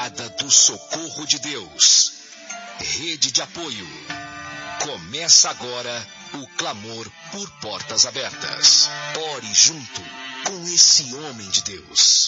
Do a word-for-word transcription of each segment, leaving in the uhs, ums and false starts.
Madrugada do Socorro de Deus. Rede de apoio. Começa agora o clamor por portas abertas. Ore junto com esse homem de Deus.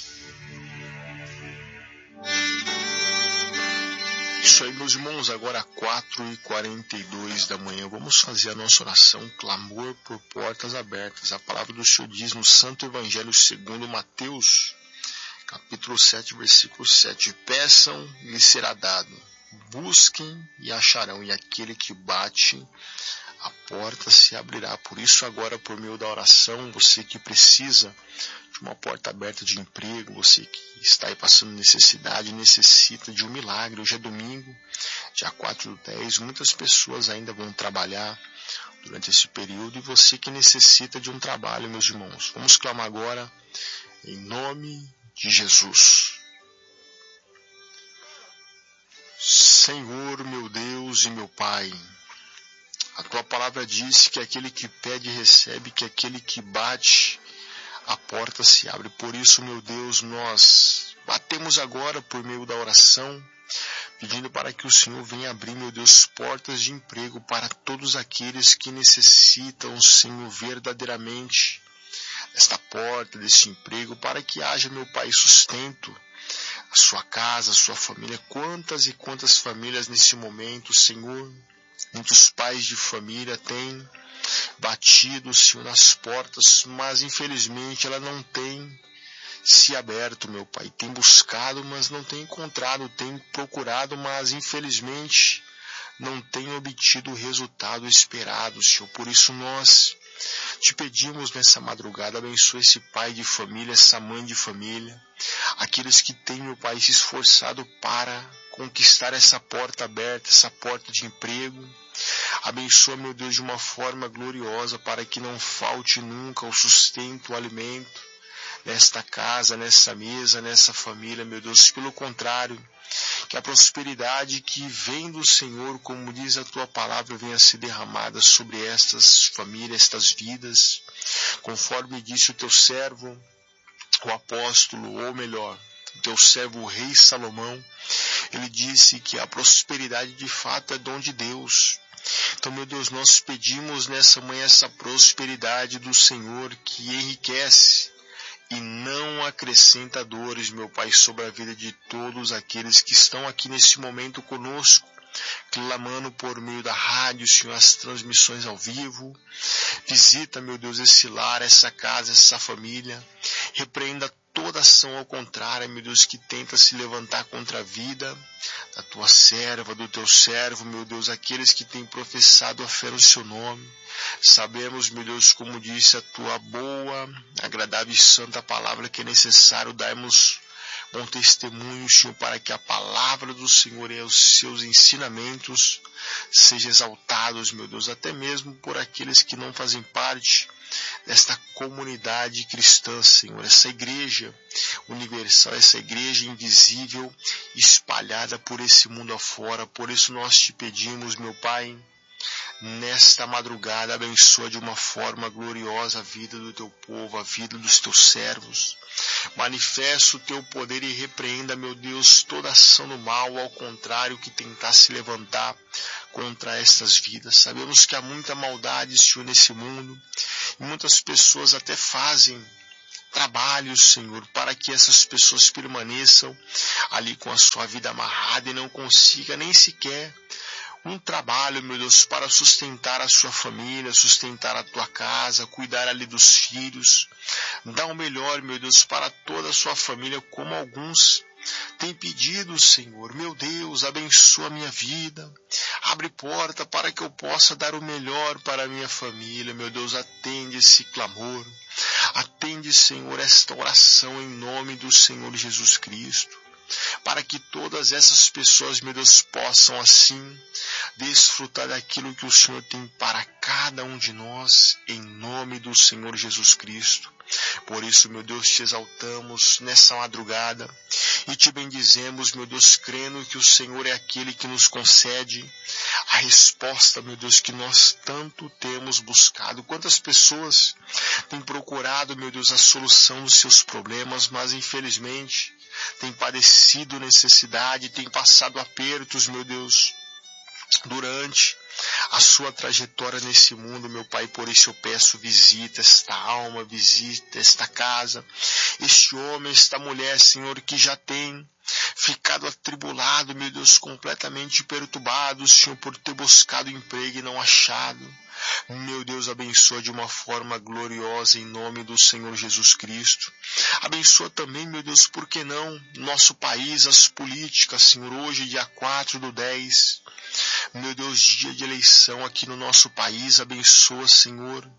Isso aí, meus irmãos, agora quatro e quarenta e dois da manhã, vamos fazer a nossa oração, clamor por portas abertas. A palavra do Senhor diz no Santo Evangelho segundo Mateus, capítulo sete, versículo sete, peçam e lhes será dado, busquem e acharão, e aquele que bate, a porta se abrirá. Por isso agora, por meio da oração, você que precisa de uma porta aberta de emprego, você que está aí passando necessidade, necessita de um milagre. Hoje é domingo, dia quatro do dez, muitas pessoas ainda vão trabalhar durante esse período, e você que necessita de um trabalho, meus irmãos, vamos clamar agora em nome de Jesus. Senhor, meu Deus e meu Pai, a Tua palavra diz que aquele que pede recebe, que aquele que bate, a porta se abre. Por isso, meu Deus, nós batemos agora por meio da oração, pedindo para que o Senhor venha abrir, meu Deus, portas de emprego para todos aqueles que necessitam, Senhor, verdadeiramente esta porta, deste emprego, para que haja, meu Pai, sustento a sua casa, a sua família. Quantas e quantas famílias nesse momento, Senhor, muitos pais de família têm batido, Senhor, nas portas, mas infelizmente ela não tem se aberto, meu Pai. Tem buscado, mas não tem encontrado, tem procurado, mas infelizmente não tem obtido o resultado esperado, Senhor. Por isso nós te pedimos nessa madrugada, abençoa esse pai de família, essa mãe de família, aqueles que têm, meu Pai, se esforçado para conquistar essa porta aberta, essa porta de emprego. Abençoa, meu Deus, de uma forma gloriosa, para que não falte nunca o sustento, o alimento nesta casa, nessa mesa, nessa família, meu Deus. Pelo contrário, que a prosperidade que vem do Senhor, como diz a Tua palavra, venha a ser derramada sobre estas famílias, estas vidas, conforme disse o Teu servo, o apóstolo, ou melhor, o Teu servo, o rei Salomão. Ele disse que a prosperidade de fato é dom de Deus. Então, meu Deus, nós pedimos nessa manhã essa prosperidade do Senhor que enriquece e não acrescenta dores, meu Pai, sobre a vida de todos aqueles que estão aqui nesse momento conosco, clamando por meio da rádio, Senhor, as transmissões ao vivo. Visita, meu Deus, esse lar, essa casa, essa família. Repreenda toda ação ao contrário, meu Deus, que tenta se levantar contra a vida da Tua serva, do Teu servo, meu Deus, aqueles que têm professado a fé no Seu nome. Sabemos, meu Deus, como disse a Tua boa, agradável e santa palavra, que é necessário darmos bom testemunho, Senhor, para que a palavra do Senhor e os seus ensinamentos sejam exaltados, meu Deus, até mesmo por aqueles que não fazem parte desta comunidade cristã, Senhor, essa igreja universal, essa igreja invisível, espalhada por esse mundo afora. Por isso nós te pedimos, meu Pai, nesta madrugada, abençoa de uma forma gloriosa a vida do Teu povo, a vida dos Teus servos. Manifesta o Teu poder e repreenda, meu Deus, toda ação do mal, ao contrário, que tentar se levantar contra estas vidas. Sabemos que há muita maldade, Senhor, nesse mundo, e muitas pessoas até fazem trabalhos, Senhor, para que essas pessoas permaneçam ali com a sua vida amarrada e não consiga nem sequer um trabalho, meu Deus, para sustentar a sua família, sustentar a tua casa, cuidar ali dos filhos. Dá o melhor, meu Deus, para toda a sua família, como alguns têm pedido, Senhor. Meu Deus, abençoa a minha vida. Abre porta para que eu possa dar o melhor para a minha família. Meu Deus, atende esse clamor. Atende, Senhor, esta oração em nome do Senhor Jesus Cristo, para que todas essas pessoas, meu Deus, possam assim desfrutar daquilo que o Senhor tem para cada um de nós, em nome do Senhor Jesus Cristo. Por isso, meu Deus, te exaltamos nessa madrugada e te bendizemos, meu Deus, crendo que o Senhor é aquele que nos concede a resposta, meu Deus, que nós tanto temos buscado. Quantas pessoas têm procurado, meu Deus, a solução dos seus problemas, mas infelizmente tem padecido necessidade, tem passado apertos, meu Deus, durante a sua trajetória nesse mundo, meu Pai. Por isso eu peço, visita esta alma, visita esta casa, este homem, esta mulher, Senhor, que já tem ficado atribulado, meu Deus, completamente perturbado, Senhor, por ter buscado emprego e não achado. Meu Deus, abençoa de uma forma gloriosa em nome do Senhor Jesus Cristo. Abençoa também, meu Deus, por que não, nosso país, as políticas, Senhor, hoje dia quatro do dez, meu Deus, dia de eleição aqui no nosso país. Abençoa, Senhor.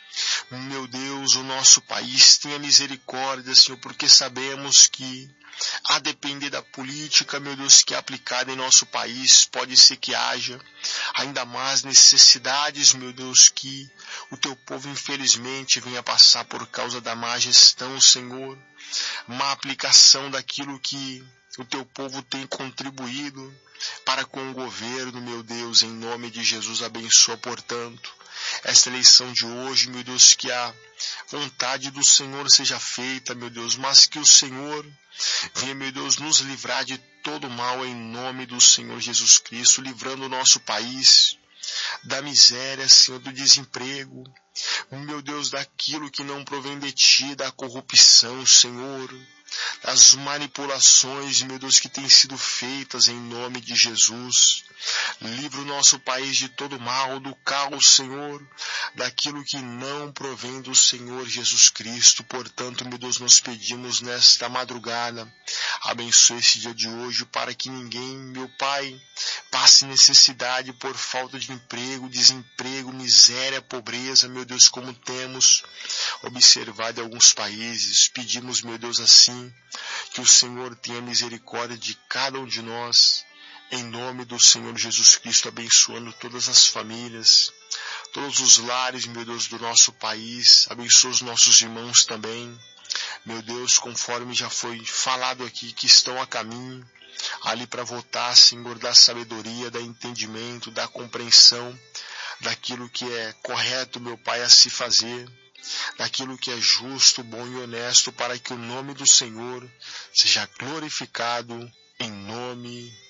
Meu Deus, o nosso país, tenha misericórdia, Senhor, porque sabemos que, a depender da política, meu Deus, que é aplicada em nosso país, pode ser que haja ainda mais necessidades, meu Deus, que o teu povo, infelizmente, venha passar por causa da má gestão, Senhor, má aplicação daquilo que o teu povo tem contribuído para com o governo, meu Deus. Em nome de Jesus, abençoa, portanto, esta eleição de hoje, meu Deus, que a vontade do Senhor seja feita, meu Deus, mas que o Senhor venha, meu Deus, nos livrar de todo mal em nome do Senhor Jesus Cristo, livrando o nosso país da miséria, Senhor, do desemprego, meu Deus, daquilo que não provém de Ti, da corrupção, Senhor, das manipulações, meu Deus, que têm sido feitas em nome de Jesus. Livra o nosso país de todo mal, do caos, Senhor, daquilo que não provém do Senhor Jesus Cristo. Portanto, meu Deus, nós pedimos nesta madrugada, abençoe esse dia de hoje, para que ninguém, meu Pai, passe necessidade por falta de emprego, desemprego, miséria, pobreza, meu Deus, como temos observado em alguns países. Pedimos, meu Deus, assim, que o Senhor tenha misericórdia de cada um de nós, em nome do Senhor Jesus Cristo, abençoando todas as famílias, todos os lares, meu Deus, do nosso país. Abençoa os nossos irmãos também, meu Deus, conforme já foi falado aqui, que estão a caminho ali para votar, Senhor, da sabedoria, da entendimento, da compreensão daquilo que é correto, meu Pai, a se fazer, daquilo que é justo, bom e honesto, para que o nome do Senhor seja glorificado em nome